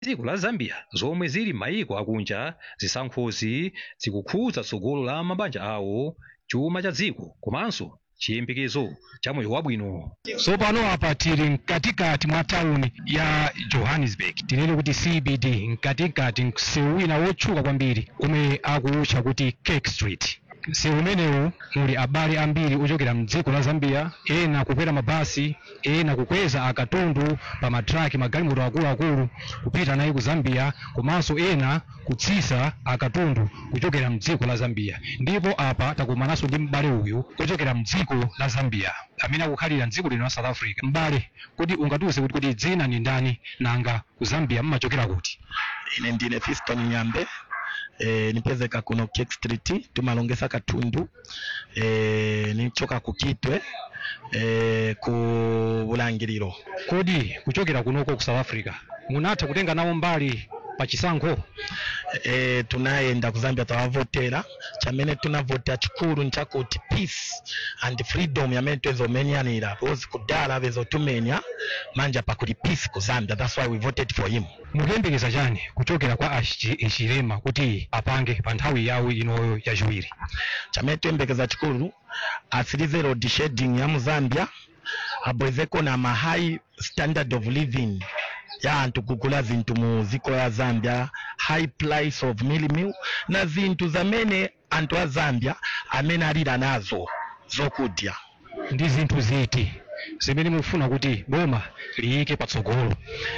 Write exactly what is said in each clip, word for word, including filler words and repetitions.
dziko la Zambia zomwe zili maiko akunja zisankhozi zikukhudza tsogolo la mabanja awo, chuma cha dziko komanso chiyembekezo cha moyo wabwino. Tsopano apa tili mkatikati mwa tawuni ya Johannesburg, tinene kuti C B D, mkatikati msewu wina wotchuka kwambiri omwe akuutcha kuti Cake Street. Msewu umenewu muli abale ambiri ochokera mdziko la Zambia, ena kukwera mabasi, ena kukweza akatundu pa matraki magalimoto akuluakulu kupita naye ku Zambia, komanso ena kutsisa akatundu kuchokera mdziko la Zambia. Ndipo apa takumananso ndi m'bale uyu ochokera mdziko la Zambia amene akukhalira mdziko lino la South Africa. M'bale, kuti ungatiwuze kuti kuti dzina ni ndani nanga ku Zambia mmachokera kuti? Ine ndine Fiston Nyambe. Eh, nipezeka kuno Cake Street tumalongesa katundu, eh, nichoka kukitwe eh, ku Bulangiriro. Kodi kuchokera kunoko ku South Africa munatha kutenga nawo mbali pa chisankho? Eh, tunayenda ku Zambia tawavotera, chamene tunavota chikulu nchakuti peace and freedom yamene twezomenyanira bozi kudala bezotumenya manja pakuli peace ku Zambia. That's why we voted for him. Mukuyembekeza chani kuchokera kwa Achilema kuti apange pa nthawi yawo ino yachiwiri? Chamene tuyembekeza chikulu asilize road shedding ya mu Zambia, abwezeko na ma high standard of living ya antu kugula zintu mu ziko ya Zambia, high price of meal na zintu zamene antu wa Zambia amene alira nazo zokudya. Ndi zinthu ziti zimene mufuna kuti boma liyike patsogolo?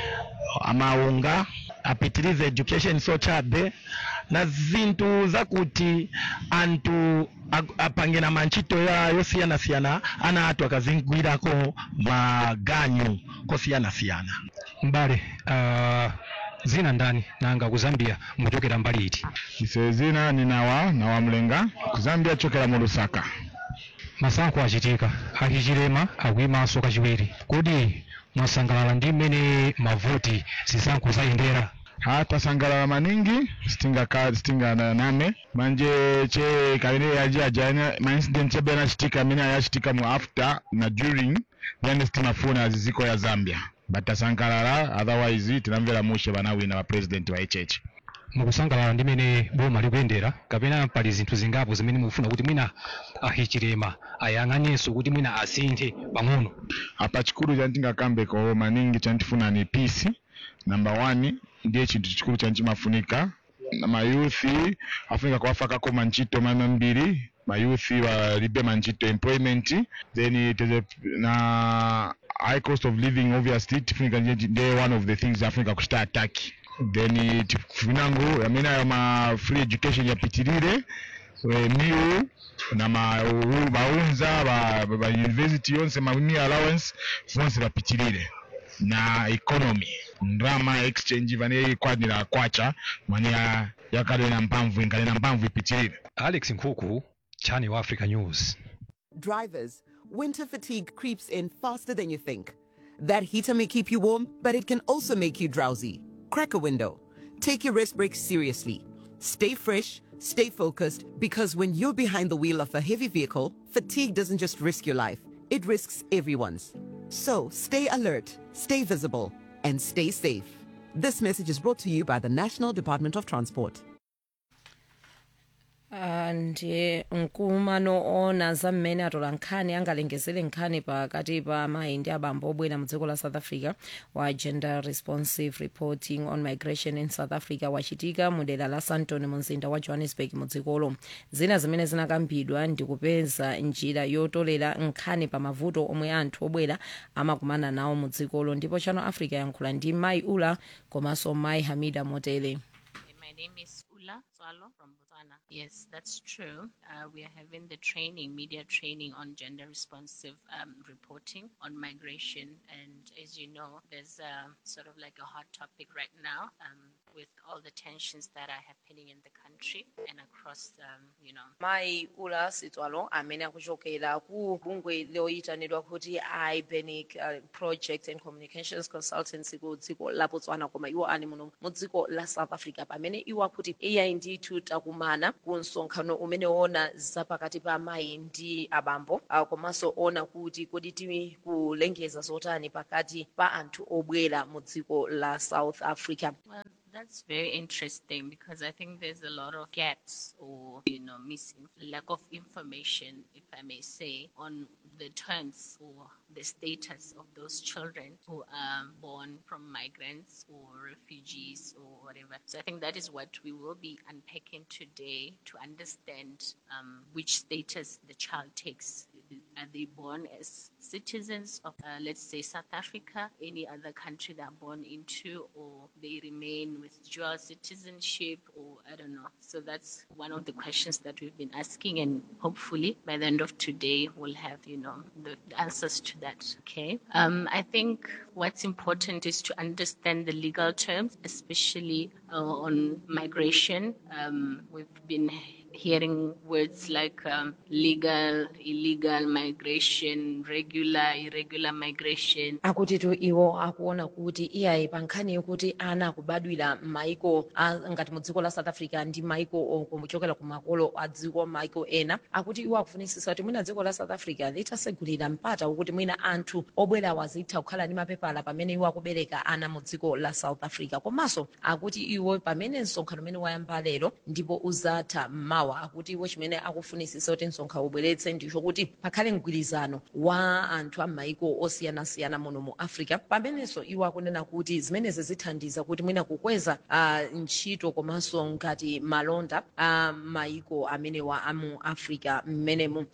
Amaunga, apitirize education so chabe, na zintu zakuti antu apange na manchito ya yosiyana siyana, ana atu akazingwirako maganyu kosiyana siyana. Mbale, uh, zina ndani nanga ku Zambia muchokera mbali iti? Ise zina ni nawa na wamlenga ku Zambia chokera mu Lusaka. Masankho achitika, Achilema akuyimanso kachiwiri. Kodi mwasangalala ndi mmene mavoti zisankho zayendera? Hata sangalala maningi stinga ka stinga na nane manje che kalene yaji ajana ma incident chebe na chitika mina ya chitika mu after na during yani stimafuna aziziko ya Zambia batasangalala, otherwise tinamvera mushe banawina wa president wa H H. Mukusangalala ndi mmene boma likuyendera kapena pali zinthu zingapo zimene mufuna kuti mwina Achilema ayang'anenso kuti mwina asinthe pang'ono? Apa chikulu chantinga kambe ko maningi chantifuna ni peace. Number one, ndiye chintu chikulu chanchimafunika. Na mayuthi afunika kuwafaka ko manchito manambiri, mayuthi walibe manchito employment, then it is a, na high cost of living obviously tifunika ndiye one of the things afunika kushita attack. Then tifunangu yamena ya ma free education ya pitirire, we miu na ma maunza ba, ba university yonse ma meal allowance fonse ba pitirire. Na economy ndrama exchange vane kwadira kwacha mwania yakale na mpamvu ingale na mpamvu ipitirire. Alex Nkhuku, Channel Africa News. Drivers, winter fatigue creeps in faster than you think. That heater may keep you warm, but it can also make you drowsy. Crack a window. Take your rest break seriously. Stay fresh, stay focused, because when you're behind the wheel of a heavy vehicle, fatigue doesn't just risk your life, it risks everyone's. So stay alert, stay visible, and stay safe. This message is brought to you by the National Department of Transport. Ndiye mkumano ona za mmene atola nkhani angalengezere nkhani pakati pa amayi ndi abambo obwera mu dziko la South Africa wa Gender Responsive Reporting on Migration in South Africa wachitika mu dera la Sandton mu mzinda wa Johannesburg mu dzikolo. Zina zimene zinakambidwa ndi kupeza njira yotolera nkhani pa mavuto omwe anthu obwera amakumana nawo mu dzikolo, ndipo Channel Africa yankhula ndi Mai Ula komanso Mai Hamida Motele. My name is Ula Tsalo from Botswana. Yes, that's true. Uh, we are having the training, media training on gender responsive um, reporting on migration. And as you know, there's uh, sort of like a hot topic right now um, with all the tensions that are happening in the country and across, um, you know. Mai Ula Sitwalo amene akuchokera ku bungwe loyitanidwa kuti iBenic uh, Project and Communications Consultancy ku dziko la Botswana koma iwo ali muno mu dziko la South Africa pamene iwo akuti A I ndi ndithu takumana ku msonkhano umene ona zapakati pa amayi ndi abambo uh, komanso ona kuti kodi tikulengeza zotani pakati pa anthu obwera mu dziko la South Africa. Well, that's very interesting because I think there's a lot of gaps or, you know, missing, lack of information, if I may say, on the terms or the status of those children who are born from migrants or refugees or whatever. So I think that is what we will be unpacking today to understand um, which status the child takes. Are they born as citizens of, uh, let's say, South Africa, any other country they're born into, or they remain with dual citizenship, or I don't know. So that's one of the questions that we've been asking, and hopefully by the end of today, we'll have, you know, the, the answers to that, okay? Um, I think what's important is to understand the legal terms, especially uh, on migration. Um, we've been hearing words like um, legal, illegal migration, regular, irregular migration. Akuti tu iwo akuona kuti iyayi pankhani yokuti ana kubadwira maiko ngati mu dziko la South Africa ndi maiko kuchokera ku makolo a dziko maiko ena, akuti iwo akufunisisa kuti mwina dziko la South Africa litasegulira mpata ukuti mwina anthu obwera wazitha kukhala ndi mapepala pamene iwo akubereka ana mu dziko la South Africa. Komanso akuti iwo pamene msonkhano umene wayamba lero ndipo uzatha mawa, akuti iwo chimene akufunisisa kuti msonkhano ubweretse ndicho kuti pakhale mgwirizano wa anthu a maiko osiyanasiyana muno mu Africa, pamenenso iwo akunena kuti zimenezi zithandiza kuti mwina kukweza uh, ntchito komanso ngati malonda a uh, maiko amene wa amu Africa mmenemu.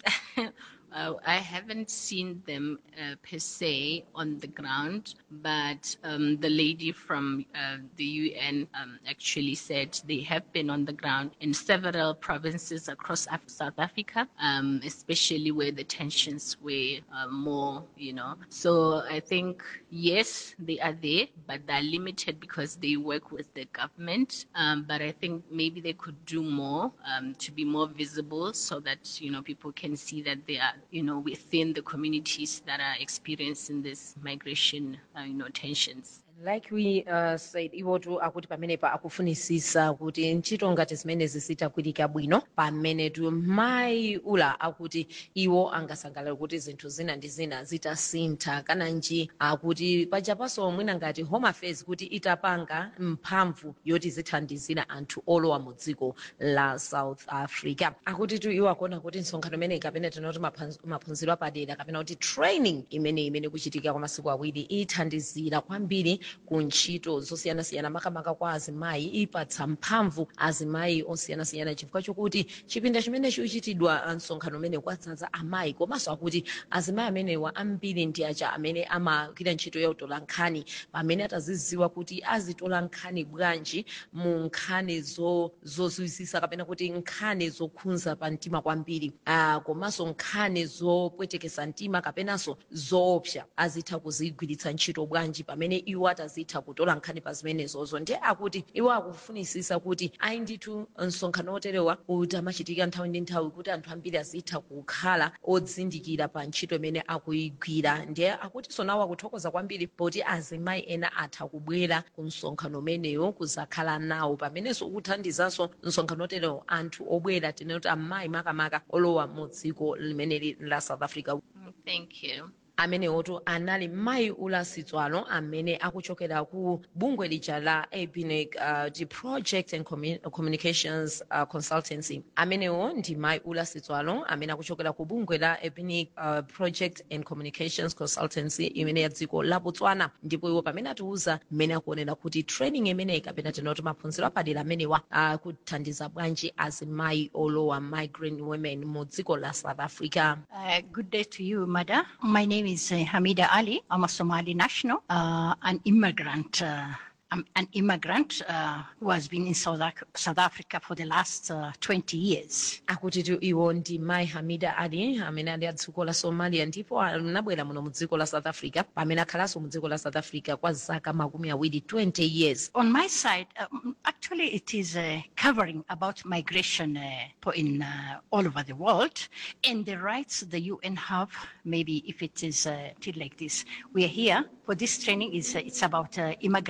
Uh, I haven't seen them uh, per se on the ground, but um, the lady from uh, the U N um, actually said they have been on the ground in several provinces across Af- South Africa, um, especially where the tensions were uh, more, you know. So I think, yes, they are there, but they're limited because they work with the government. Um, but I think maybe they could do more um, to be more visible so that, you know, people can see that they are, you know, within the communities that are experiencing this migration, uh, you know, tensions. Like we uh, said, iwo tu akuti pamene pa akufunisisa kuti ntchito ngati zimene zisitakwirika bwino pamene tu mai ula akuti iwo angasangalala kuti zinthu zina ndi zina zitasintha kana nji akuti pachapaso mwina ngati Home Affairs kuti itapanga mphamvu yoti zithandizira anthu olowa mu dziko la South Africa. Akuti tu iwo akuona kuti msonkhano imene kapena tinoti maphunziro apadera kapena kuti training imene imene kuchitika kwa masiku awiri ithandizira kwambiri ku ntchito zosiyanasiyana makamaka kwa azimayi, ipatsa mphamvu azimayi osiyanasiyana chifukwa chokuti chipinda chimene chikuchitidwa msonkhano umene kwadzadza amayi, komanso akuti azimayi amenewa ambiri ndi aja amene amagwira ntchito ya utola nkhani, pamene ataziziwa kuti azitola nkhani bwanji mu nkhani zozizwisa kapena kuti nkhani zokhudza pa mtima kwambiri, uh, komanso nkhani zopwetekesa mtima kapenanso zoopsa azitha kuzigwiritsa ntchito bwanji pamene iwo atazitha kutola nkhani pa zimenezozo. Ndiye akuti iwo akufunisisa kuti ayi ndithu msonkhano oterewa utamachitika nthawi ndi nthawi kuti anthu ambiri azitha kukhala odzindikira pa ntchito imene akuyigwira. Ndiye akuti sonawo akuthokoza kwambiri poti azimayi ena atha kubwera ku msonkhano umeneyo kuzakhala nawo pamenenso ukuthandizanso msonkhano oterewo anthu obwera tinoti amayi makamaka olowa mu dziko limeneli la South Africa. Thank you. Amene oto anali mai ula Sitswalo amene akuchokera ku bungwe lija la A P N I C, uh, the Project and Commun- Communications uh, Consultancy. Amenewo ndi mai ula Sitswalo amene akuchokera ku bungwe la A P N I C, uh, Project and Communications Consultancy imene ya dziko la Botswana, ndipo iwo pamene atiuza mmene akuonera kuti training imene kapena tinoti maphunziro apadera amenewa akuthandiza uh, bwanji azimayi olowa migrant women mu dziko la South Africa. Uh, good day to you, Mada. My name is uh, Hamida Ali. I'm a Somali national, uh, an immigrant. Uh, I'm an immigrant uh, who has been in South, South Africa for the last uh, twenty years. Akuti tu iwo ndi Mai Hamida Ali amene ali adziko la Somalia ndipo anabwera muno mu dziko la South Africa pamene akhalanso mu dziko la South Africa kwa zaka makumi awiri, twenty years. On my side, um, actually it is uh, covering about migration uh, in uh, all over the world and the rights the U N have. Maybe if it is uh, like this, we are here for this training. Is uh, it's about uh, immigrant people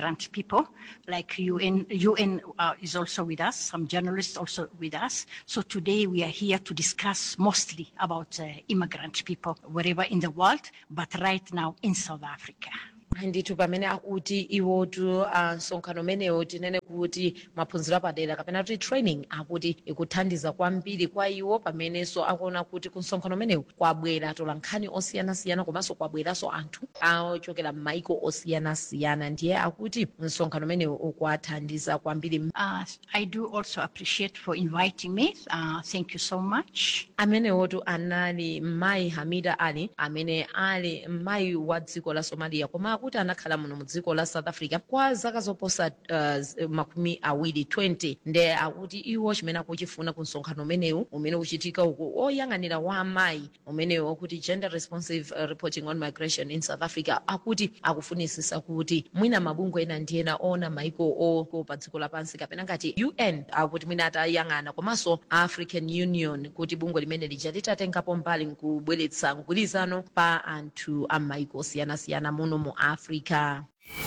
people like U N. U N uh, is also with us, some journalists also with us. So today we are here to discuss mostly about uh, immigrant people wherever in the world, but right now in South Africa. ndithu pamene akuti iwotu msonkhano umenewo tinene kuti maphunziro apadera kapena kuti training akuti ikuthandiza kwambiri kwa iwo pamenenso akuona kuti ku msonkhano umenewu kwabwera atolankhani osiyanasiyana komanso kwabweranso anthu ochokera m'maiko osiyanasiyana ndiye akuti msonkhano umenewu ukuwathandiza kwambiri. Uh, I do also appreciate for inviting me. Uh, thank you so much. amenewotu anali Mai Hamida Ali amene ali mayi wa dziko la Somalia koma kuti anakhala muno mu dziko la South Africa kwa zaka zoposa uh, makumi awiri twenty nde akuti iwo chimene akuchifuna ku msonkhano umenewu umene uchitika uku oyang'anira wa amayi umenewu akuti gender responsive uh, reporting on migration in South Africa akuti akufunisisa kuti mwina mabungwe ena ndi ena ona maiko o pa dziko lapansi kapena ngati U N akuti mwina atayang'ana komanso African Union kuti bungwe limene lija litatengapo mbali nkubweretsa mgwirizano pa anthu a maiko osiyanasiyana muno mu Africa.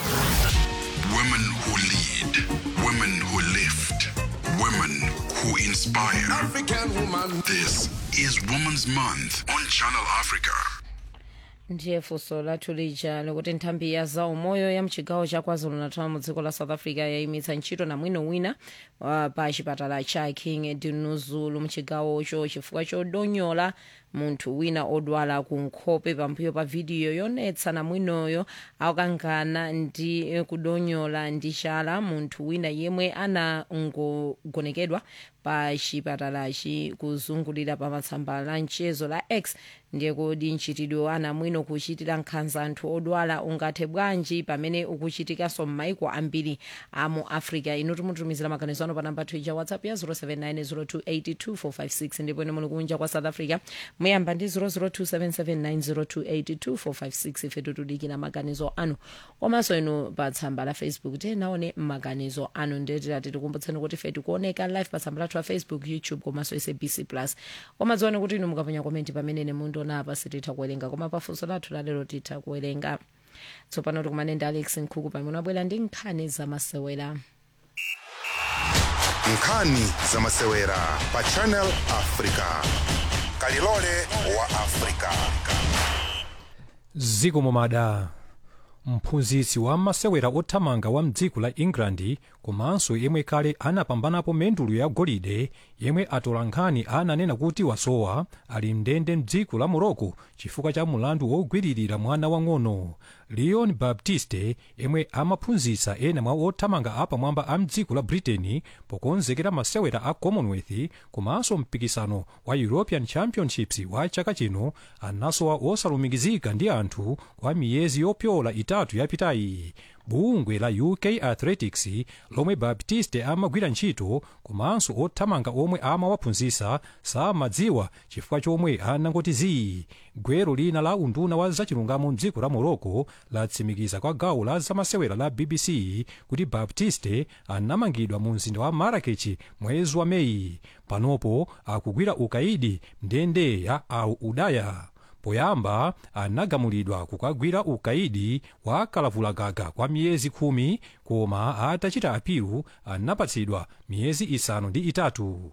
Women who lead, women who lift, women who inspire. African woman. This is Women's Month on Channel Africa. ndiye funso lathu lija lokuti nthambi ya zaumoyo ya mchigawo cha KwaZulu-Natal mu dziko la South Africa yayimitsa ntchito na mwino wina uh, pa chipatala cha King Dinuzulu mchigawocho chifukwa chodonyola munthu wina odwala ku nkhope pambuyo pa vidiyo yonetsa na mwinoyo akangana ndi kudonyola ndi chala munthu wina yemwe anangogonekedwa pa chipatalachi kuzungulira pa matsamba la mchezo la X ndiye kodi mchitidwe ana mwino kuchitira nkhanza anthu odwala ungathe bwanji pamene ukuchitikanso m'maiko ambiri a mu Africa. inu tumutumizira maganizo ano pa namba ya WhatsApp ya zero seven nine zero two eight two four five six ndipo ine muli kunja kwa South Africa muyamba ndi zero zero two seven seven nine zero two eight two four five six ife tutudikira maganizo anu komanso inu pa tsamba la Facebook tenaone maganizo anu ndetira tikukumbutsani kuti ife tikuoneka live pa tsamba lathu la Facebook, YouTube komanso S A B C plus komadzione kuti inu mukaponya komenti pamene ne mundo napa sititha kuwerenga koma pafunso lathu lalero titha kuwerenga. Tsopano tikumane ndi Alex Nkhuku pamene abwera ndi nkhani zamasewera. Nkhani zamasewera pa Channel Africa. Kalilole wa Africa. Ziko momada mphunzitsi wa masewera othamanga wa mdziko la England komanso yemwe kale anapambanapo mendulu ya golide yemwe atolankhani ananena kuti wasowa ali mndende mdziko la Morocco chifukwa cha mulandu wogwiririra mwana wang'ono. Leon Baptiste yemwe amaphunzitsa ena mwa othamanga apamwamba a mdziko la Britain pokonzekera masewera a Commonwealth komanso mpikisano wa European Championships wa chaka chino anasowa osalumikizika ndi anthu kwa miyezi yopyola itatu yapitayi. Bungwe la U K Athletics lomwe Baptiste amagwira ntchito komanso othamanga omwe amawaphunzitsa samadziwa chifukwa chomwe anangoti zii. Gwero lina la unduna wa zachilungamo mdziko la Morocco latsimikiza kwa gawo la zamasewera la B B C kuti Baptiste anamangidwa mu mzinda wa Marrakech mwezi wa Mei. Panopo akugwira ukaidi mndende ya Al Udaya. Poyamba anagamulidwa kukagwira ukaidi wa kalavulagaga kwa miyezi khumi koma atachita apilu anapatsidwa miyezi isanu ndi itatu.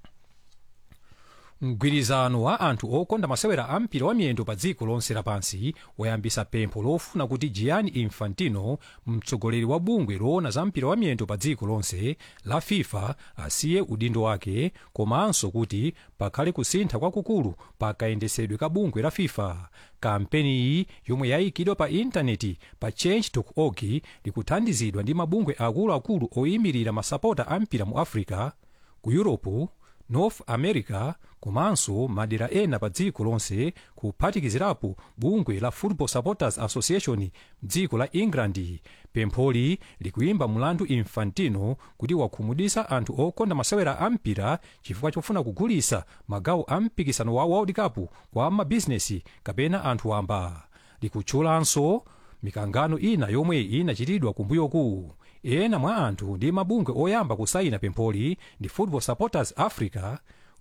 Mgwirizano wa anthu okonda masewera a mpira wa miyendo pa dziko lonse lapansi wayambisa pempho lofuna kuti Gianni Infantino, mtsogoleri wa bungwe loona za mpira wa miyendo pa dziko lonse la FIFA, asiye udindo wake komanso kuti pakhale kusintha kwakukulu pakayendesedwe ka bungwe la FIFA. Kampeni iyi yomwe yayikidwa pa intaneti pa change dot org likuthandizidwa ndi mabungwe akuluakulu oyimirira masapota a mpira mu Africa, ku Europe, North America komanso madera ena pa dziko lonse kuphatikizirapo bungwe la Football Supporters Association dziko la England. Pempholi likuyimba mulandu Infantino kuti wakhumudwitsa anthu okonda masewera a mpira chifukwa chofuna kugulitsa magawo a mpikisano wa World Cup kwa mabizinesi kapena anthu wamba. Likutchulanso mikangano ina yomwe inachitidwa kumbuyoku. Ena mwa anthu ndi mabungwe oyamba kusayina pempholi ndi Football Supporters Africa,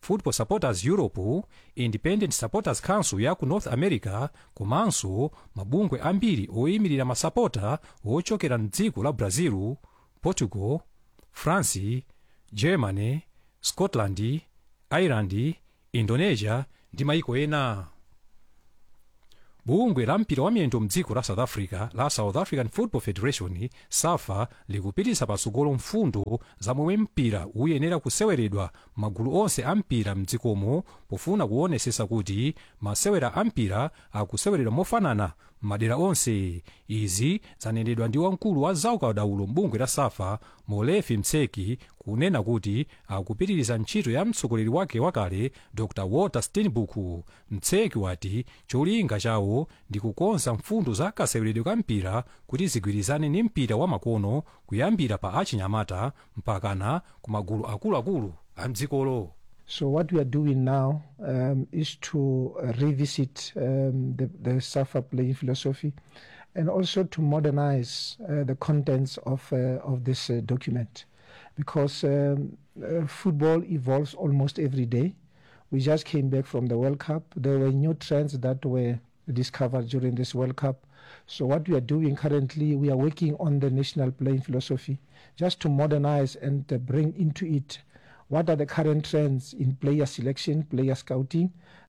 football supporters europe, independent supporters council ya ku north america komanso mabungwe ambiri oyimirira masapota ochokera mdziko la brazil, portugal, france, germany, scotland, ireland, indonesia ndi maiko ena. bungwe la mpira wa miyendo mdziko la south africa la South African Football Federation safa likupititsa patsogolo mfundo za momwe mpira uyenera kuseweredwa magulu onse a mpira mdzikomo pofuna kuonesesa kuti masewera a mpira akuseweredwa mofanana madera onse. Izi zanenedwa ndi wamkulu wa zaukadaulo mbungwe la safa Molefi Mtseki kunena kuti akupitiriza ntchito ya mtsogoleri wake wakale Dr Walter Steinbuch. Mtseki wati cholinga chawo ndi kukonza mfundo za kaseweredwe ka mpira kuti zigwirizane ndi mpira wa makono kuyambira pa achinyamata mpakana ku magulu akuluakulu a mdzikolo. So what we are doing now um, is to uh, revisit um, the, the SAFA playing philosophy and also to modernize uh, the contents of, uh, of this uh, document, because um, uh, football evolves almost every day. We just came back from the World Cup. There were new trends that were discovered during this World Cup. So what we are doing currently, we are working on the national playing philosophy just to modernize and uh, bring into it what are the current trends in player selection, player scouting.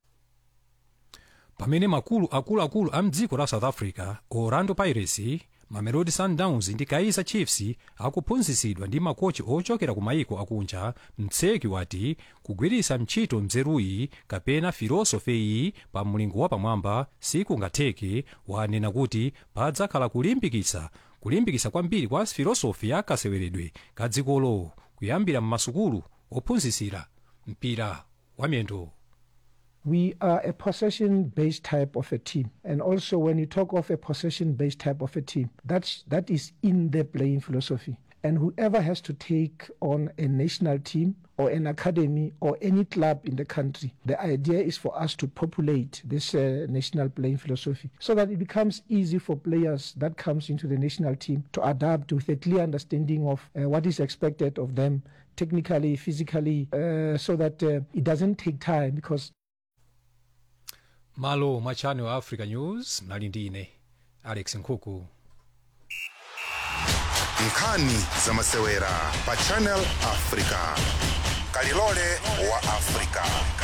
Pamene makulu akuluakulu a mdziko la South Africa, Orlando Pirates, Mamelodi Sundowns ndi Kaizer Chiefs akuphunzitsidwa ndi makochi ochokera ku maiko akunja. Mtseki wati kugwiritsa ntchito mzeruyi kapena filosofeyi pa mlingo wa pamwamba sikungatheke. Wanena kuti padzakhala kulimbikitsa kulimbikitsa kwambiri kwa filosofi ya kaseweredwe ka dzikolo kuyambira m'masukulu ophunzitsira mpira wa miyendo. We are a possession-based type of a team. And also when you talk of a possession-based type of a team, that's, that is in the playing philosophy. And whoever has to take on a national team or an academy or any club in the country, the idea is for us to populate this uh, national playing philosophy so that it becomes easy for players that comes into the national team to adapt with a clear understanding of uh, what is expected of them technically, physically, uh, so that uh, it doesn't take time. Because malo mwa Channel Africa News mnali ndine Alex Nkhuku. Nkhani za masewera pa Channel Africa. Kalilole wa Africa.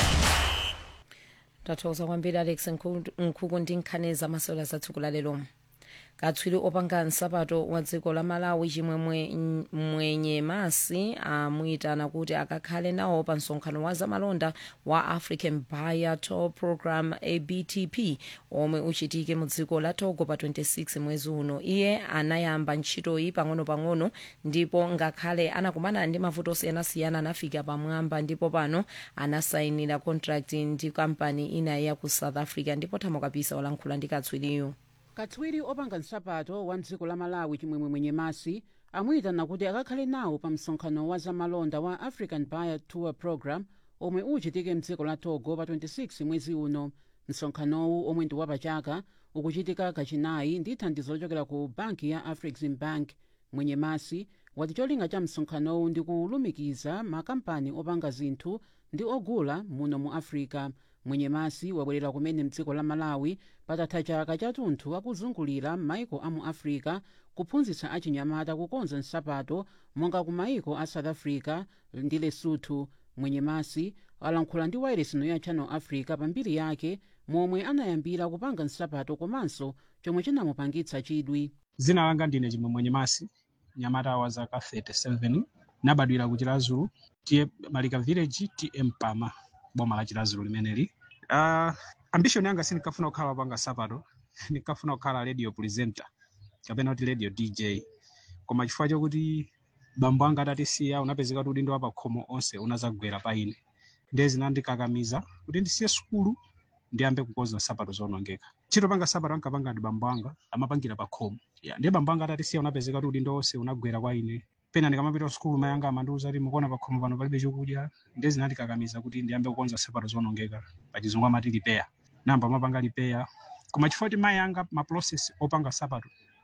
Tathokoza kwambiri Alex Nkhuku ndi nkhani za masewera zathu lero. Katswiri opanga nsapato wa dziko la Malawi chimwemwe mwenye masi amuyitana kuti akakhale nawo pa msonkhano wa zamalonda wa African Buyer Tour Program A B T P omwe uchitike mu dziko la Togo pa twenty-six mwezi uno. Iye anayamba ntchito iyi pang'ono pang'ono ndipo ngakhale anakumana ndi mavuto osiyanasiyana anafika pamwamba ndipo pano anasayinira contract ndi kampani ina ya ku South Africa ndipo Thamo Kapisa walankhula ndi katswiriyo. Katswiri opanga nsapato wa dziko la Malawi chimwemwe mwenye masi amuyitana kuti akakhale nawo pa msonkhano wa zamalonda wa African Buyer Tour Program omwe uchitike mdziko la Togo pa twenty-six mwezi uno. Msonkhanowu omwe ndi wapachaka ukuchitika kachinayi ndi thandizo lochokera ku banki ya Afreximbank. Mwenye masi wati cholinga cha msonkhanowu ndi kulumikiza makampani opanga zinthu ndi ogula muno mu Africa. Mwenye masi wabwerera kumene mdziko la Malawi patatha chaka chathunthu akuzungulira maiko a mu Africa kuphunzitsa achinyamata kukonza nsapato monga ku maiko a South Africa ndi Lesotho. Mwenye masi alankhula ndi wireless ya Channel Africa pambiri yake momwe anayambira kupanga nsapato komanso chomwe chinamupangitsa chidwi. Zina langa ndine chimwemwe mwenye masi, nyamata wa zaka thirty-seven, nabadwira ku Chilazulu, tiye Malika Village, tiye Mpama, boma la Chilazulu limeneli. Uh, ambition yanga si nikafuna kukhala panga sapato, nikafuna kukhala radio presenter, kapena kuti radio D J. Koma chifukwa chokuti bambo anga atatisiya unapezeka kuti ndo apa khomo onse unazagwera pa ine. Ndezi nandikakamiza kuti ndisiye skulu ndiyambe kukonza sapato zonongeka. Chito panga sapato ankapanga ndi bambo anga amapangira pa khomo. Ya, ndiye bambo anga atatisiya unapezeka kuti ndo onse unagwera kwa ine. Pena ndikamapita skulu mayanga amandiuza kuti mukona pa khomo pano palibe chokudya. Ndezi nandikakamiza kuti ndiyambe kukonza sapato zonongeka. Pachizungu amati repair. Namba mapanga repair. Koma chifukwa kuti mayanga ma process opanga sapato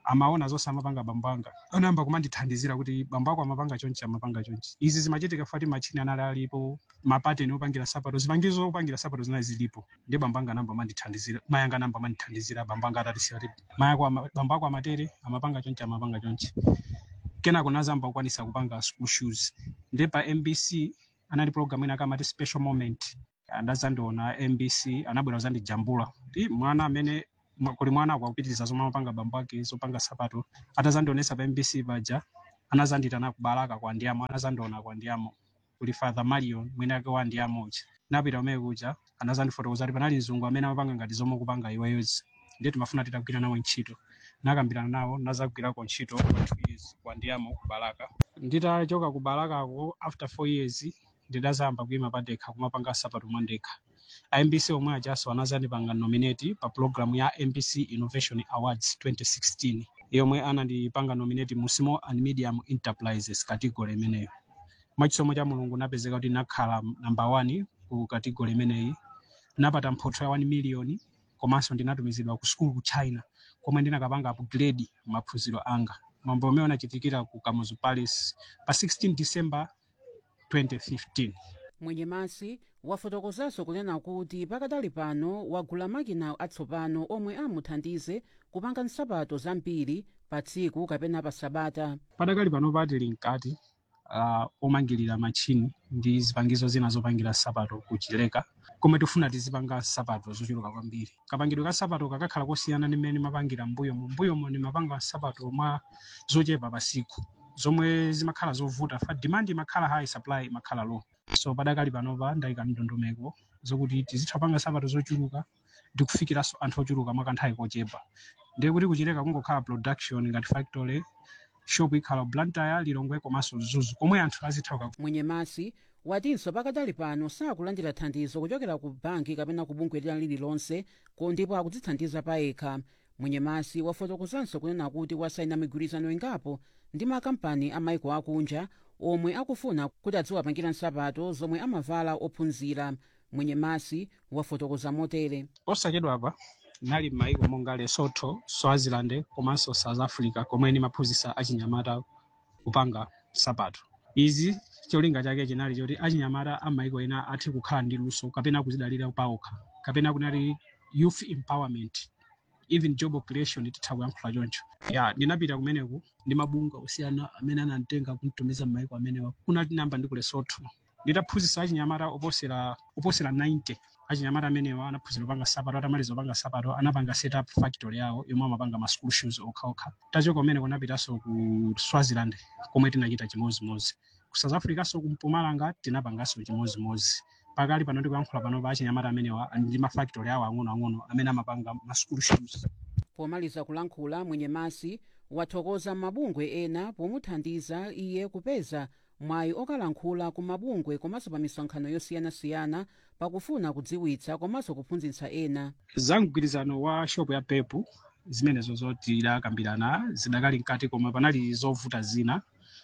amaona zonse amapanga bambanga anayamba kumandithandizira kuti bambako amapanga chonchi amapanga chonchi. Izi zimachitika fati machini anali alipo, mapateni opangira sapato, zipangizo opangira sapato zinayi zilipo, ndi bambanga namba amandithandizira, mayanga namba amandithandizira, bambanga atatisiya kuti mayako bambako amatere amapanga chonchi amapanga chonchi. Kenako nazamba kukwanisa kupanga school shoes. Ndi pa M B C anali program ina kamati special moment, andazandiona M B C anabwera zandijambula ndi mwana amene kuli mwana akupitiriza zomwe amapanga bambake zopanga sapato, atazandionesa pa M B C paja anazanditana kubalaka kwa ndiyamo, anazandiona kwa ndiyamo kuli Father Marion mwina yake wa ndiyamo uja. Napita umene kuja anazandifotokoza kuti panali mzungu amene amapanga ngati zomwe kupanga iweyozi, ndiye timafuna titagwira nawo ntchito. Nakambirana nawo nazagwirako ntchito for two years kwa ndiyamo kubalaka. Nditachoka kubalakako after four years ndidazamba kuyima padekha kumapanga sapato mwandekha. A M B C omwe ajaso anazandipanga nominate pa program ya M B C Innovation Awards twenty sixteen, yomwe anandipanga nominate mu Small and Medium Enterprises category imeneyo. Mwachisomo cha Mulungu napezeka kuti nakhala number one ku category imeneyi, napata mphotho ya one million, komanso ndinatumizidwa ku school ku China komwe ndinakapanga upgrade maphunziro anga. Mambo omwe anachitikira ku Kamuzu Palace pa sixteen December twenty fifteen. Mwenyemasi wafotokozanso kunena kuti pakadali pano wagula makina atsopano omwe amuthandize kupanga nsapato zambiri pa tsiku kapena pa sabata. Padakali pano patili mkati uh, omangirira machini ndi zipangizo zina zopangira sapato kuchileka, komwe tifuna tizipanga sapato zochuluka kwambiri. Kapangidwe ka sapato kakakhala kosiyana ndi mmene mapangira mbuyo mu mbuyo mo ni mapanga sapato mwa zochepa pasiku, zomwe zimakhala zovuta fa demand imakhala high, supply imakhala low. So padakali panopa ndayika ndondomeko zokuti tizithapanga sapato zochuluka ndi kufikiranso anthu ochuluka mwa kanthawi kochepa. Ndiye kuti kuchileka kungokhala production ngati factory shop ikhala Blantyre, Lilongwe komanso Zuzu komwe anthu azithauka. Mwenyemasi watinso pakadali pano sakulandira thandizo kuchokera ku banki kapena ku bungwe lililonse, ko ndipo akudzithandiza payekha. Mwenyemasi wafotokozanso kunena kuti wasaina migwirizano ingapo ndi makampani amaiko akunja omwe akufuna kuti adziwapangira nsapato zomwe amavala ophunzira. Mwenyemasi wafotokoza motere: osachedwa apa nali maiko monga Lesotho, Swaziland komanso South Africa komwe ni maphunzitsa achinyamata kupanga sapato. Izi cholinga chake chinali choti achinyamata amaiko ena athe kukhala ndi luso kapena kuzidalira paokha, kapena kunali youth empowerment, even job creation titha kuyankhula choncho. Ya ndinapita kumeneku ndi mabunga osiyana amene anantenga kuntumiza maiko amenewa. Kunali namba ndi ku Lesotho nditaphunzitsa achinyamata oposera oposera ninety. Achinyamata amenewa anaphunzira kupanga sapato, atamaliza kupanga sapato anapanga setup factory yawo yomwe amapanga ma school shoes okhaokha. Tachoka kumene kunapitanso ku Swaziland komwe tinachita chimozimozi. Ku South Africa so ku Mpumalanga tinapanganso chimozimozi. Pakali pano ndikuyankhula pano pa achinyamata amenewa ndi ma factory yawo ang'onoang'ono amene amapanga ma school shoes. Pomaliza kulankhula, Mwenyemasi wathokoza mabungwe ena pomuthandiza iye kupeza mwayi okalankhula ku mabungwe komanso pa misonkhano yosiyanasiyana pakufuna kudziwitsa komanso kuphunzitsa ena. Zamgwirizano wa shop ya Pepu zimenezo zoti idakambirana zidakali mkati, koma panali zovuta zina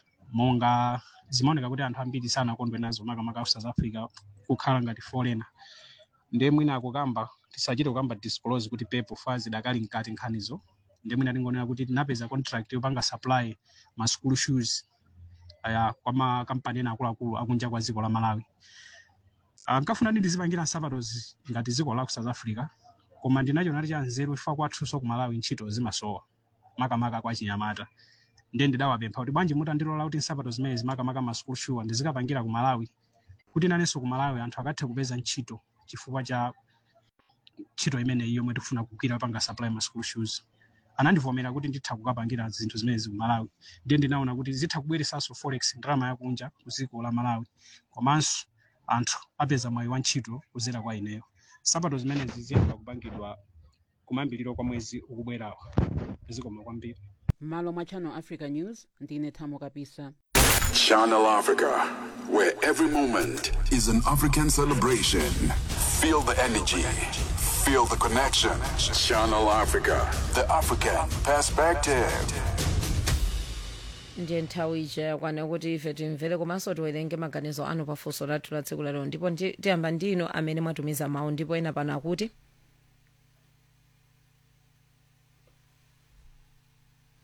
monga zimaoneka kuti anthu ambiri sana kondwe nazo makamaka ku South Africa kukhala ngati foreigner. Ndiye mwina akukamba tisachite kukamba disclose kuti Pepu fa zidakali mkati nkhanizo. Ndiye mwina tingonena kuti tinapeza contract yopanga supply ma school shoes aya kwa makampani ena akuluakulu akunja kwa dziko la Malawi. Ankafuna ndi zipangira sapato ngati dziko la South Africa, koma ndinacho nali cha nzeru chifukwa kwathu ku Malawi ntchito zimasowa makamaka kwa chinyamata. Ndiye ndidawapempha kuti bwanji mutandilola kuti nsapato zimene zimakamaka ma school shoe ndizikapangira ku Malawi, kuti nanenso ku Malawi anthu akathe kupeza ntchito chifukwa cha ntchito imene iyo yomwe tikufuna kugwira panga supply ma school shoes. Anandivomera kuti nditha kukapangira zinthu zimene ku Malawi. Ndiye ndinaona kuti zitha kubweresanso forex ndalama yakunja ku dziko la Malawi, komanso anthu apeza mwayi wa ntchito kuzera kwa ineyo. Sapato zimene ziziyamba kupangidwa kumambiriro kwa mwezi ukubwerawo. Zikoma kwambiri. Malo mwa Channel Africa News, ndine Thamo Kapisa. Channel Africa, where every moment is an African celebration. Feel the energy, feel the connection. Channel Africa, the African perspective. Ndiye nthawi ija yakwana kuti ife timvere komanso tiwerenge maganizo anu pafunso lathu la tsiku lero, ndipo tiyamba ndino amene mwatumiza mawu, ndipo ena pano akuti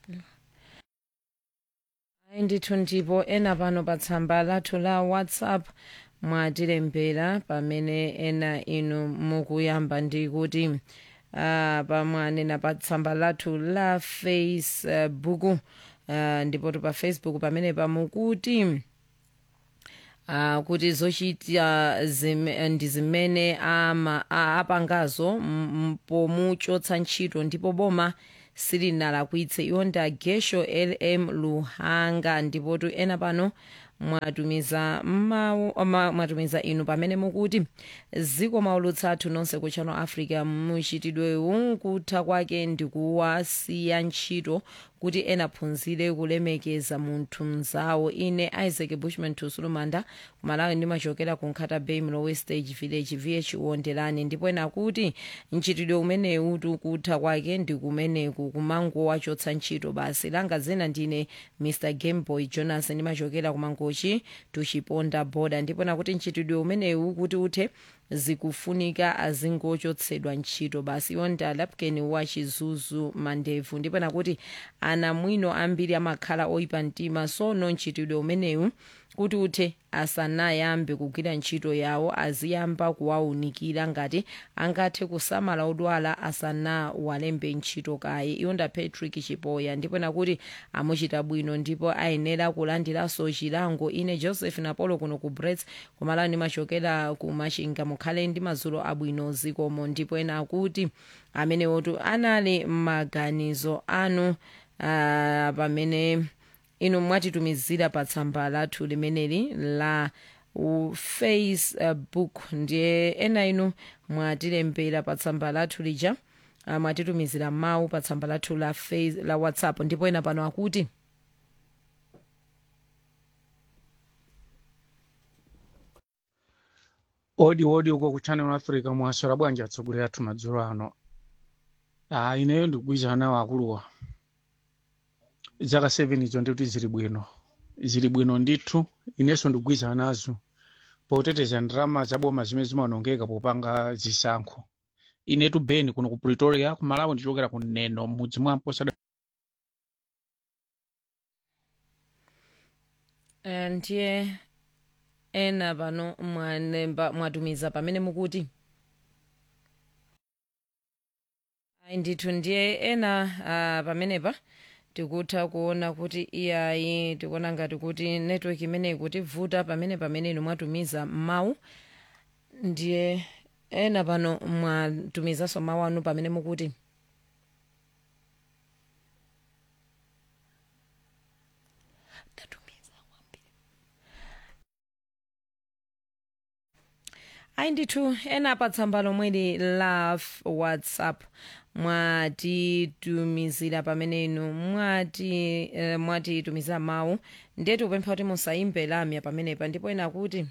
ndithu ndipo ena pano pa tsamba lathu la WhatsApp mwatilembera pamene ena inu mukuyamba ndi kuti uh, pamwanena pa tsamba lathu la Facebook uh, ndipo tu pa Facebook pamene pamukuti Uh, kuti zochita zime, ndi zimene ama, apangazo pomuchotsa ntchito ndipo boma silinalakwitse. Iwo ndi Gesho L M Luhanga. ndipo tu ena pano mwatumiza mawu mwatumiza inu pamene mukuti ziko maulutsa athu nonse ku Channel Africa muchitidwewu kutha kwake ndi kuwasiya ntchito kuti ena phunzire kulemekeza munthu mzawo. Ine Isaac Bushman Tusulumanda kumalawi ndimachokera ku Nkhata Bay Mlowe Stage Village V H Wonderani. ndipo ena kuti mchitidwe umenewu kutha kwake ndi kumeneku kumango wachotsa ntchito basi. langa zina ndine Mr Gameboy Jonas ndimachokera kumangochi tuchiponda boda. ndipo nakuti mchitidwe umenewu kuti uthe zikufunika azingochotsedwa ntchito basi. iwo ndi Lapken wa Chizuzu Mandevu. ndipo nakuti ana mwino ambiri amakhala oyipa mtima, sono mchitidwe umenewu kuti uthe asanayambe kugwira ntchito yawo aziyamba kuwaunikira ngati angathe kusamala odwala asanawalembe ntchito kaye. iwo nda Patrick Chipoya. ndipo nakuti amuchita bwino ndipo ayenera kulandiranso chilango. ine Joseph Napolo kuno ku Brits kumalawi ndimachokera ku Machinga. mukhale ndi madzulo abwino zikomo. ndipo ena akuti amenewotu anali maganizo anu uh, pamene inu mwatitumizira pa tsamba lathu limeneli la Facebook. ndiye ena inu mwatilembera pa tsamba lathu lija uh, mwatitumizira mawu pa tsamba lathu la, face, la WhatsApp. ndipo ena pano akuti odi odi uko ku Channel Africa mwasora bwanji atsogolera athu madzulo ano. Ah, ineyo ndikugwiza nawo akuluwa zaka seven izo ndikuti zili bwino zili bwino ndithu. inenso ndikugwiza nazo poteteza ndalama zaboma zimene zimaonongeka popanga zisankho. inetu beni kuno ku Pretoria ku Malawi ndichokera ku Neno mudzi mwa Mposada. ndiye ena pano mwanemba mwatumiza pamene mukuti ayi ndithu ndiye ena uh, pamenepa tikutha kuona kuti iyayi tikuona ngati kuti network imeneyi kuti vuta pamene pamene inu mwatumiza mawu. ndiye ena pano mwatumizanso mawu anu pamene mukuti ayi ndithu ena pa tsamba lomweli la WhatsApp mwatitumizira pamene inu mwati uh, mwatitumizira mawu. ndiye tikupempha kuti musayimbe lamya pamenepa. ndipo ena kuti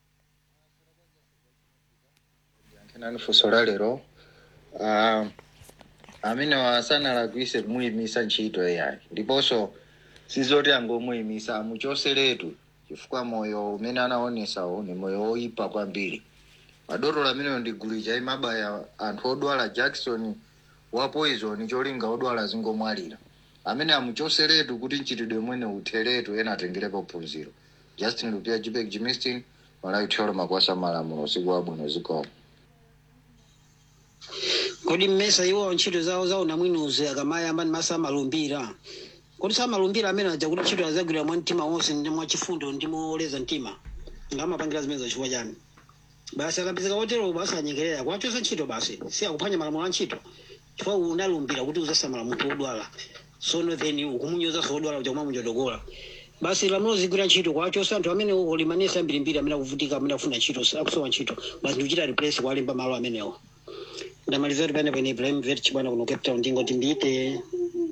nani fusola lero uh, amene wasanalagwise kumuyimisa ntchito yayi ndiponso sizoti angomuyimisa amuchoseretu chifukwa moyo umene anaonesawo ni moyo woyipa kwambiri. madotolo amene ndigulija imabaya anthu odwala Jackson wa poison cholinga odwala zingomwalira. amene amuchoseretu kuti ntchitidwe mwene utheretu ena atengerepo phunziro. Justin Lupia Jibek Jimistin Malawi Tcholo Makwasa Malamulo usiku wabwino zikomo. kodi mmesa iwo ntchito zawo zawo namwinuzi akamayamba ndi masa malumbira. kodi samalumbira amene aja kuti ntchito azagwira mwa mtima wonse ndi mwa chifundo ndi moleza mtima ngamapangira zimene zachifukwa chani. basi akapezeka otero basi anyengerera kwachosa ntchito basi si akuphwanya malamulo a ntchito chifukwa unalumbira kuti uzasamala munthu odwala. sono then ukumunyoza so odwala kuti umamunyodogola. basi lamulo zigwira ntchito kwachosa anthu amene olimanesa mbirimbiri amene akuvutika amene akufuna ntchito akusowa ntchito basi ndikuchita replace kwalemba malo amenewo. ndamalizati pene pene Ibrahim Verch bwana kuno Cape Town ndingoti mbite.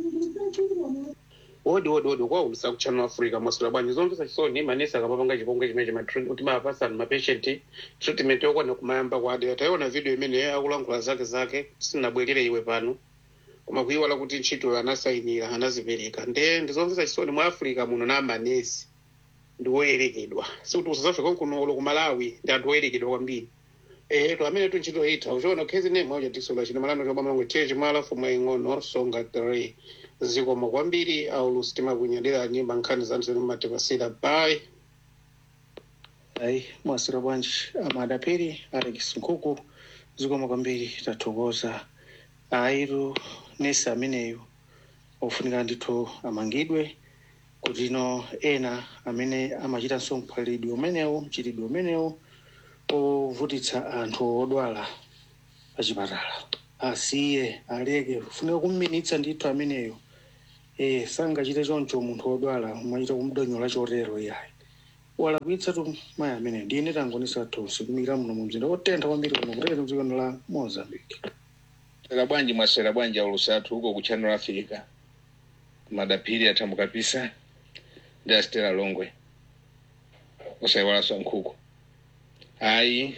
odi odi odi kwa ulusa ku Channel Africa masula bwanji zomvesa chisoni manesa akapapanga chipongwe chimene chama kuti mapasa ma patient treatment yokwana kumayamba kwade. tayona video imene akulankhula zake zake sinabwerere iwe pano koma kuyiwala kuti ntchito anasayinira anazipereka. nde ndizomvesa chisoni mu Africa muno na manesi ndi woyerekedwa sikuti South Africa kuno ku Malawi ndi anthu woyerekedwa kwambiri. eh to amene tu ntchito ita uchiona khezi name waje tisola chino malano chobama ngwe cheche mala fuma ingono songa three zikomo kwambiri aulusi timakunyadirani mankhani zanu matepasira bye. Ayi mwasira bwanji amadapiri Alex Nkuku zikomo kwambiri tathokoza airu nesa ameneyo ofunika ndithu amangidwe kuti no ena amene amachita msonkhalidwe umenewu mchitidwe umenewu ovutitsa anthu odwala pachipatala asiye aleke funika kumminitsa ndithu ameneyo eh sangachite choncho munthu odwala umachita kumdonyola chotero yayi walakwitsa tu maya amene ndine tangonisa tonse kumira muno mu mzinda wotentha kwambiri kuno kutete mdziko la Mozambique. Sera bwanji mwasera bwanji alusatu huko ku Channel Africa. Madapiri atamukapisa nda Stella Longwe. Osaiwala Sankuku. Ai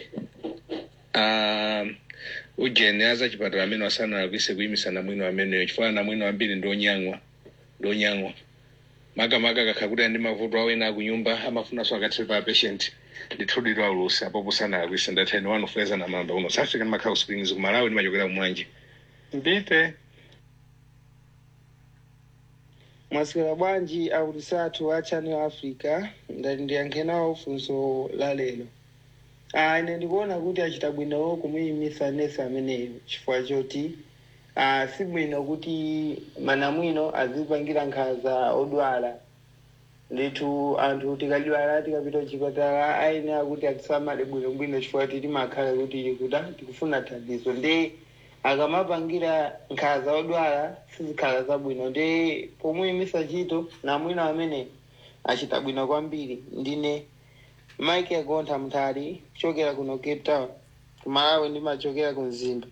um ujene aza chipatala amene wasana alwise kuyimisa na mwino amene chifana na mwino ambiri ndonyangwa ndonyangwa maga maga kakakuta ndi mavuto awena akunyumba amafuna so akathe pa patient ndithudidwa ulusa apo busana alwise ndatheni wanu fleza na mamba uno South African Macau Springs kumalawi ndi machokera kumwanje mbite Mwaswera bwanji aulisatu wa Channel Africa ndali ndiyankhenawo funso la lero. Ah ine ndikuona kuti achita bwino kumuyimisa nesa ameneyo chifukwa choti ah si bwino kuti manamwino azipangira nkhaza odwala. Ndithu anthu tikadwala tikapita chipatala aine akuti atisamale bwino bwino chifukwa titi makhala kuti kuda tikufuna thandizo ndi akamapangira nkhaza odwala sizikhala zabwino ndi pomuyimisa ntchito na mwina amene achita bwino kwambiri ndine Mike Agontha Mthali kuchokera kuno Cape Town kumalawi ndimachokera ku Mzimba.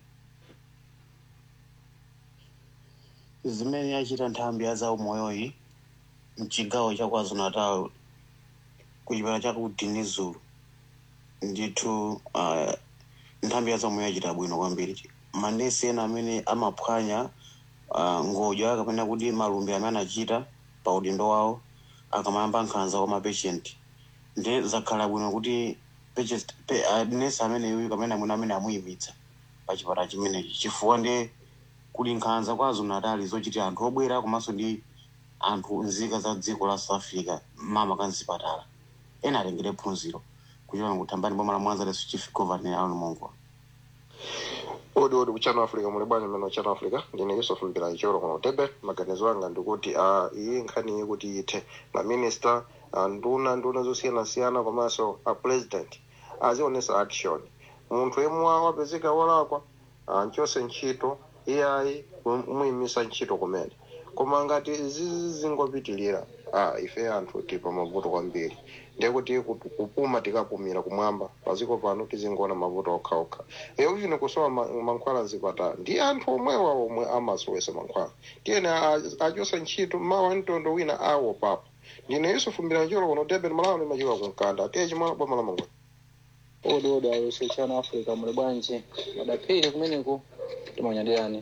Zimene yachita nthambi ya za umoyoyi mchigawo cha KwaZulu-Natal kuchipatala cha ku Dinizulu ndithu uh, nthambi ya za umoyo yachita bwino kwambiri. Manesi ena amene amaphwanya uh, ngodya kapena kuti malumbi amene anachita pa udindo wawo akamayamba nkhanza kwa mapatient ndi zakhala bwino kuti patient pe, uh, nesi amene yuyu kapena mwina amene amuyimitsa pa chipatala chimenechi chifukwa ndi kuli nkhanza kwa KwaZulu-Natal zochitira anthu obwera komanso ndi anthu nzika za dziko la South Africa mama kanzipatala ena atengere phunziro kuchokera kuthambani boma la Mwanza leso chief governor Aaron Mongo. Odi odi ku Channel Africa muli bwanji mmene Channel Africa ndine Yusuf Mbira ichoro kuno Tebe maganizo anga ndikuti ah iyi nkhani yekuti ithe ma minister nduna nduna zosiyana siyana komanso a president azionesa action munthu yemwe wapezeka walakwa anchose ntchito iyayi muyimisa ntchito kumene koma ngati zizingopitilira ah ife anthu tipo mavuto kwambiri ndekuti kupuma tikapumira kumwamba paziko pano tizingona mavuto okhaokha eyo vino kusowa mankhwala zipatala ndi anthu omwewa omwe amasowesa mankhwala tiyena achosa ntchito mawa mtondo wina awo papo ndine Yusuf Mbira ichoro kuno Tebe malawi machika kunkanda atiye chimwana boma la Mangwe. Odi odi ayose Channel Africa muli bwanji madapiri kumeneko timanyadirani.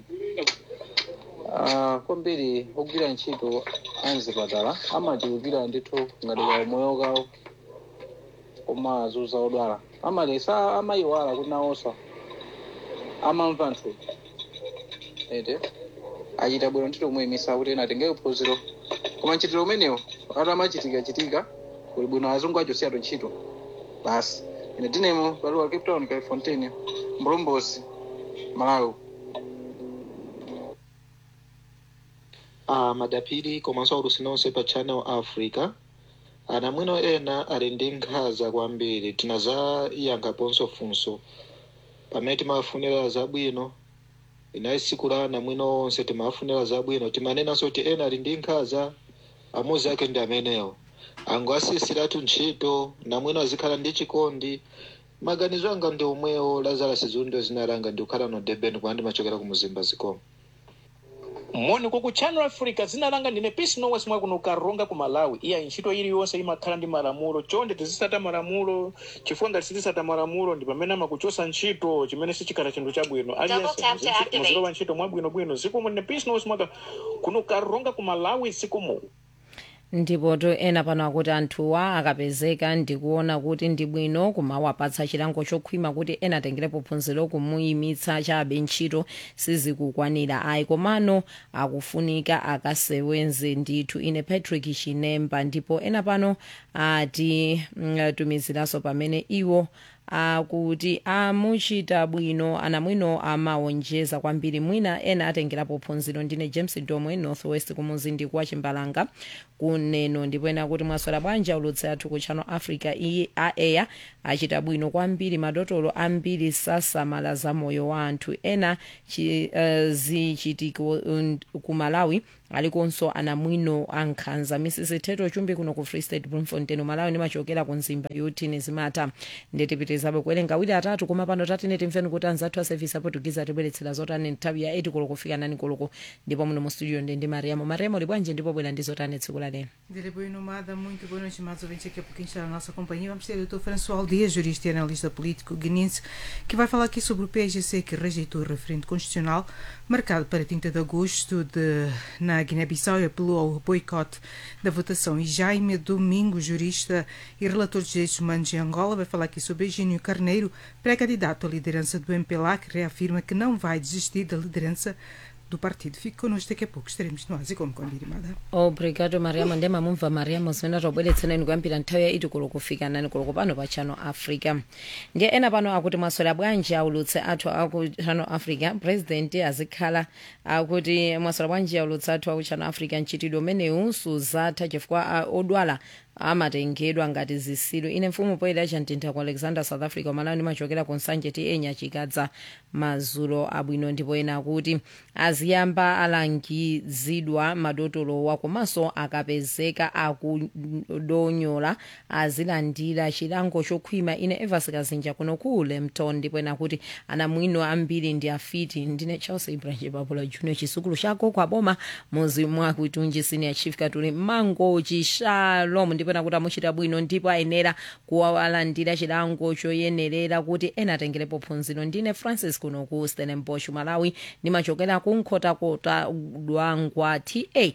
Ah kwambiri ogwira ntchito anzipatala amachulukira ndithu ngati wa moyo kawo koma azuza odwala amalesa amayiwala kuti nawosa amamva nthu ete achita bwino ntchito kumuyimisa kuti ena atengere phunziro koma ntchito umenewo atamachitika chitika kuli bwino azungu achosiyatu ntchito basi ine tinemo paluwa Cape Town Califontaine Mbolombosi Malawi. Ah madapiri komanso alusinonse pa Channel Africa ana mwino ena ali ndi nkhaza kwambiri tinaza iyangaponso funso pamene timafunira zabwino inayi siku la ana mwino onse timafunira zabwino timanenanso kuti ena ali ndi nkhaza amuzi ake ndi amenewo ango asisiratu ntchito na mwino azikhala ndi chikondi maganizo anga ndi omwewo Lazarus Zundo zinalanga ndi ukhala no Durban kwa ndi machokera ku Mzimba zikomo. Moni ku Channel Africa zinalanga ndine Peace Nowes mwa kuno Karonga ku Malawi iya ntchito ili yonse imakhala ndi malamulo chonde tizisata malamulo chifukwa ngati tizisata malamulo ndi pamene amakuchosa ntchito chimene sichikhala chinthu chabwino aliyense muzilowa ntchito mwabwino bwino zikomo ndine Peace Nowes mwa kuno Karonga ku Malawi zikomo. ndipo to ena pano akuti anthuwa akapezeka ndikuona kuti ndi bwino kumawapatsa chilango chokhwima kuti ena atengerepo phunziro kumuyimitsa chabe ntchito sizikukwanira ayi komano akufunika akasewenze ndithu. Ine Patrick Chinemba ndipo ena pano atitumiziraso pamene iwo akuti amuchita bwino anamwino amawonjeza kwambiri mwina ena atengerapo phunziro. Ndine James Domwe Northwest kumuzindi kwa Chimbalanga kuneno ndipo ena kuti mwaswera bwanji ulutse athu ku Channel Africa iye aeya achita bwino kwambiri madotolo ambiri sasamala za moyo wa anthu ena chi, uh, zichitiko um, ku Malawi alikonso anamwino ankhanza. Misisi Teto Chumbi kuno ku Free State Bloemfontein Malawi nimachokera ku nzimba yoti nizimata ndetipitizabe kuwerenga wili atatu koma pano tatine timveni kuti anzathu a service apotugiza atibweretsera zotani nthawi ya eight koloko kufika nani koloko ndipo muno mu studio ndi ndi Mariamo. Mariamo libwanje ndipo bwera ndizotani tsiku la lero. Dele boa nomada, muito boa noite, amados ouvintes. Daqui a pouquinho está na nossa companhia. Vamos ter o doutor François Aldias, jurista e analista político guineense, que vai falar aqui sobre o P G C que rejeitou o referendo constitucional marcado para trinta de agosto de, na Guiné-Bissau e apelou ao boicote da votação. E Jaime Domingo, jurista e relator de direitos humanos em Angola, vai falar aqui sobre Eugênio Carneiro, pré-candidato à liderança do M P L A, que reafirma que não vai desistir da liderança do partido. Fique connosco, daqui a pouco estaremos no Ásia como combinado. Obrigado Mariamo. Ndema mumva Mariamo zimene tobweretsereni kuyambira nthawi ya eight koloko kufika nani koloko pano pa Channel Africa. Ndiye ena pano akuti mwaswera bwanji aulutse athu aku Channel Africa. President azikhala akuti mwaswera bwanji aulutse athu aku Channel Africa nchitidwe umenewu suzatha chifukwa odwala amatengedwa ngati zisilu. Ine mfumu poyera achantintha ku Alexander South Africa Malawi nimachokera ku Nsanje ti enya chikadza mazulo abwino ndipo ena akuti aziyamba alangizidwa madotolo wa komanso akapezeka akudonyola azilandira chilango chokhwima. Ine Evas Kazinja kuno ku Lemton ndipo ena akuti anamwino ambiri ndi afiti. Ndine Charles Ibrahim Babula Junior chisukulu chako kwa boma muzi mwa kuitunji senior chief katuli mango chishalom ndipo nakuti amuchita bwino ndipo ayenera kuwalandira chilango choyenerera kuti ena atengerepo phunziro. Ndine Francis kuno ku Stellenbosch Malawi nimachokera ku Nkhotakota Dwangwa T A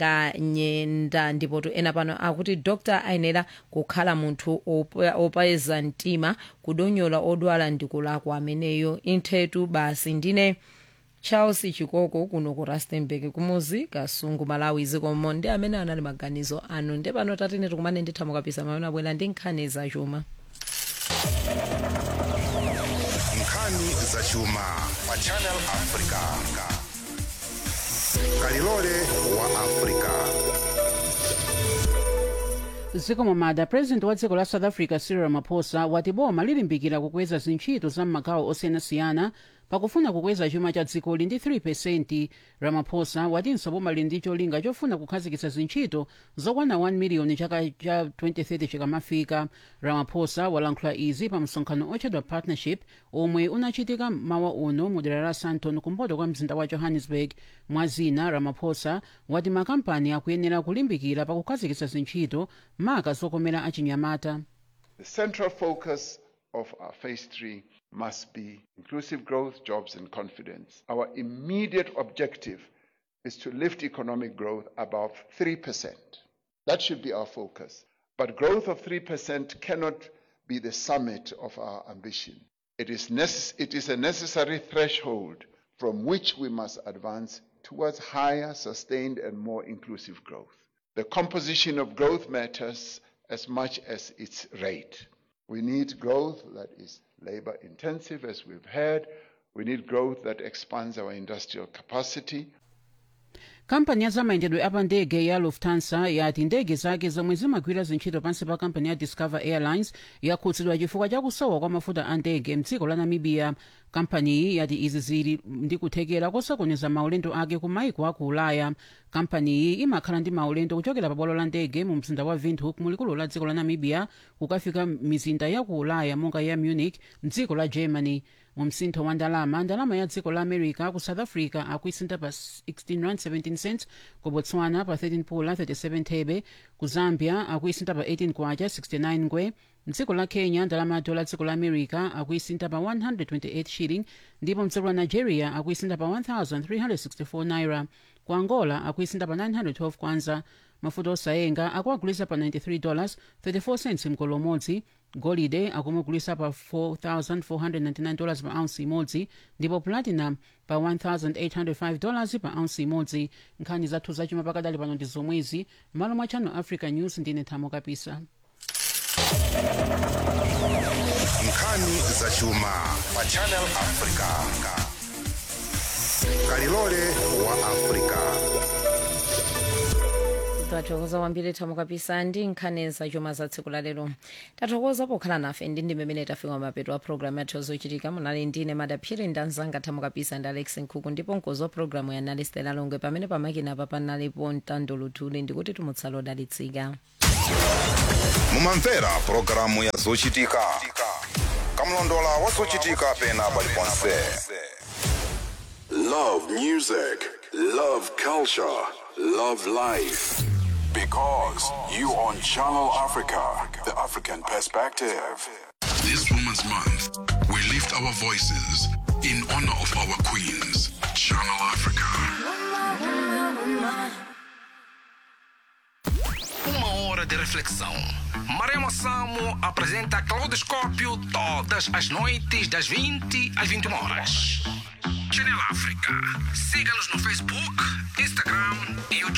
Kanyenda ndipo ena pano akuti Doctor ayenera kukhala munthu opeza mtima kudonyola odwala ndikulakwa ameneyo inthetu basi. Ndine Charles Chikoko kuno ku Rustenburg kumuzi Kasungu Malawi zikomo ndi amene anali maganizo anu. Ndi pano tatine tikumane ndithamo kapisa maona abwera ndi nkhani za chuma. Nkhani za chuma pa Channel Africa. Kalilole wa Africa. zikomo mada. President wa dziko la South Africa Cyril Ramaphosa wati boma lilimbikira kukweza zintchito za m'magawo osiyanasiyana pakufuna kukweza chuma cha dzikoli ndi three percent. Ramaphosa watinso boma lili ndi cholinga chofuna kukhazikitsa zintchito zokwana one million chaka cha twenty thirty chikamafika. Ramaphosa walankhula izi pa msonkhano otchedwa partnership omwe unachitika mawa uno mu dera la Sandton kumpoto kwa mzinda wa Johannesburg. Mwazina Ramaphosa wati makampani akuyenera kulimbikira pakukhazikitsa zintchito maka zokomera achinyamata. The central focus of our phase three must be inclusive growth, jobs and confidence. Our immediate objective is to lift economic growth above three percent. That should be our focus. But growth of three percent cannot be the summit of our ambition. It is, necess- it is a necessary threshold from which we must advance towards higher, sustained and more inclusive growth. The composition of growth matters as much as its rate. We need growth that is labor intensive, as we've heard. We need growth that expands our industrial capacity. Kampani ya zamayendedwe apa ndege ya Lufthansa yati ndege zake zomwe zimagwira zintchito pansi pa kampani ya Discover Airlines yakhutsidwa chifukwa cha kusowa kwa mafuta a ndege mdziko la Namibia. Kampaniyi yati izi zili ndi kuthekera kosokoneza maulendo ake ku maiko aku Ulaya. Kampaniyi imakhala ndi maulendo kuchokera pa bwalo la ndege mu mzinda wa Windhoek mulikulu la dziko la Namibia kukafika mizinda ya ku Ulaya monga ya Munich mdziko la Germany. Mu msintho wa ndalama, ndalama ya dziko la America ku South Africa akuisinta pa sixteen rand seventeen cents, ku Botswana pa thirteen pula thirty-seven thebe, ku Zambia akuisinta pa eighteen kwacha sixty-nine ngwe, mdziko la Kenya ndalama ya dola dziko la America akuisinta pa one hundred twenty-eight shilling, ndipo mdziko la Nigeria akuisinta pa one thousand three hundred sixty-four naira, ku Angola akuisinta pa nine hundred twelve kwanza, mafuta osayenga akuagulisa pa ninety-three dollars thirty-four cents mgolo umodzi. golide akumugulisa pa four thousand four hundred ninety-nine dollars pa ounce imodzi ndipo platinum pa one thousand eight hundred five dollars pa ounce imodzi. nkhani zathu zachuma pakadali pano ndi zomwezi. malo mwa Channel Africa News ndine Thamo Kapisa. nkhani zachuma pa Channel Africa. kalilole wa Africa. tathokoza kwambiri Thamo Kapisa ndi nkhani zachuma za tsiku la lero. tathokoza pokhala nafe ndi ndi mmene tafika mapeto a programu yathu zochitika. munali ndine Madaphiri ndanzanga Thamo Kapisa ndi Alex Nkhuku ndipo mkozi wa programu yanali Stella Longwe pamene pamakina apa panalipo Ntando Luthuli ndikuti tumutsala odalitsika. mumamvera programu ya zochitika kamlondola wa zochitika pena paliponse. Love music, love culture, love life. Because you on Channel Africa, the African perspective. This Women's Month, we lift our voices in honor of our queens. Channel Africa. Uma hora de reflexão. Maremo Samo apresenta Claudoscópio todas as noites das vinte às vinte e uma horas. Channel África. Siga-nos no Facebook, Instagram e YouTube.